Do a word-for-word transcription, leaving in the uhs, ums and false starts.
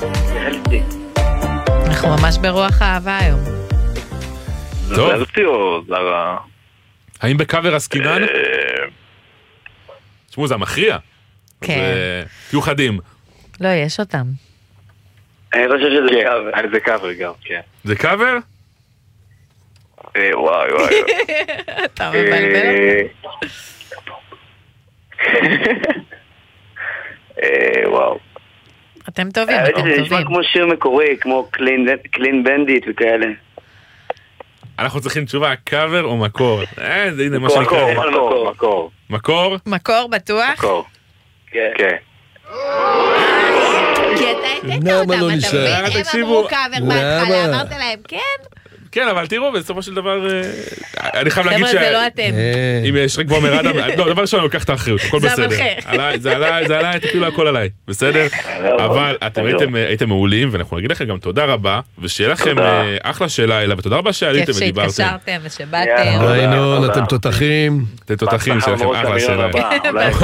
אנחנו ממש ברוח האהבה היום. טוב. זה אלפי או זרה? האם בקאבר עסקינן? תשמעו, זה המכריע. כן. תהיו חדים. לא, יש אותם. אני חושב שזה קאבר. זה קאבר גם, כן. זה קאבר? וואי וואי. אתה מבלבל וואו. אתם טובים, אתם טובים. זה נשמע כמו שיר מקורי, כמו קלין בנדיט וכאלה. אנחנו צריכים תשובה, קאבר או מקור? אה, זה הנה מה מקור, שנקרא. מקור, מקור. מקור? מקור בטוח? מקור. כן. כי אתה היית אותם, אתה מבין? הם אמרו קאבר בהתחלה, אמרת להם כן? כן, אבל תראו, בסופו של דבר, אני חייב להגיד ש... חבר'ה, זה לא אתם. אם יש רק בוא מרד, לא, דבר ראשון, אני לוקח את האחריות, הכל בסדר. זה עליי, זה עליי, תפילו הכל עליי, בסדר? אבל אתם הייתם מעולים, ואנחנו נגיד לכם גם תודה רבה, ושיהיה לכם אחלה שאלה אלה, ותודה רבה שעליתם ודיברתם. כיף שהתקשרתם ושבאתם. ראינו, אתם תותחים. אתם תותחים, שיהיה לכם אחלה שאלה.